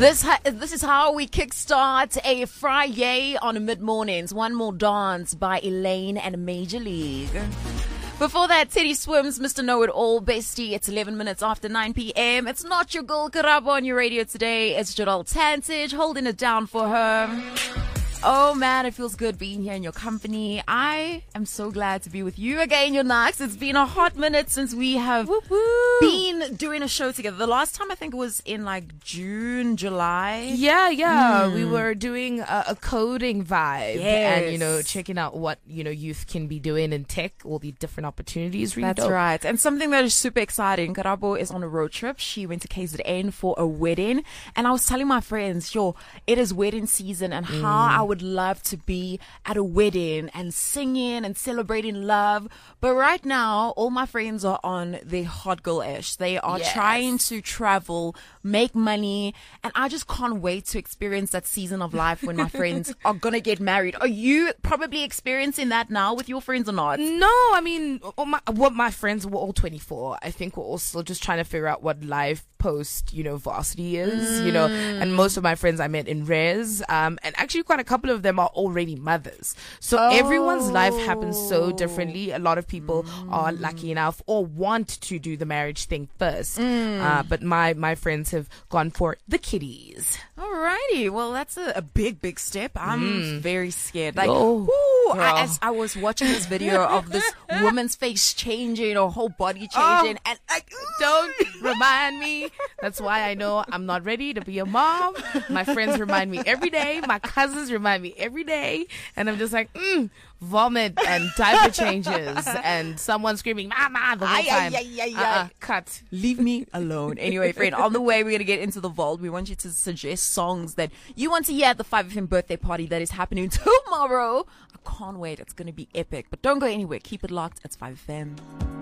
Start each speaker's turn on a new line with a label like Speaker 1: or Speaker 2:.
Speaker 1: This is how we kickstart a Friday on mid-mornings. One More Dance by Elaine and Major League. Before that, Teddy Swims, Mr. Know-It-All, Bestie. It's 11 minutes after 9 p.m. It's not your girl Karabo on your radio today. It's Jadal Tantage holding it down for her. Oh man, it feels good being here in your company. I am so glad to be with you again, your Knox. It's been a hot minute since we have been doing a show together. The last time I think it was in like June, July.
Speaker 2: Yeah. We were doing a coding vibe
Speaker 1: Yes.
Speaker 2: and, checking out what, youth can be doing in tech, all the different opportunities. Really
Speaker 1: That's
Speaker 2: dope.
Speaker 1: right. And something that is super exciting. Karabo is on a road trip. She went to KZN for a wedding. And I was telling my friends, it is wedding season and how I would love to be at a wedding and singing and celebrating love. But right now, all my friends are on the hot girl-ish. They are trying to travel, make money. And I just can't wait to experience that season of life when my friends are going to get married. Are you probably experiencing that now with your friends or not?
Speaker 2: No, I mean, my friends were all 24. I think we're all still just trying to figure out what life post, varsity is, and most of my friends I met in res, and actually quite a couple of them are already mothers. So everyone's life happens so differently. A lot of people are lucky enough or want to do the marriage thing first. But my friends have gone for the kiddies.
Speaker 1: Alrighty, well that's a big step. I'm very scared. Like, as I was watching this video of this woman's face changing, her whole body changing, and like,
Speaker 2: don't remind me. That's why I know I'm not ready to be a mom. My friends remind me every day. My cousins remind me every day, and I'm just like, vomit and diaper changes and someone screaming "mama" the whole time. Cut.
Speaker 1: Leave me alone. Anyway, friend, on the way, we're going to get into the vault. We want you to suggest songs that you want to hear at the 5FM birthday party that is happening tomorrow. I can't wait. It's going to be epic. But don't go anywhere. Keep it locked. It's 5FM.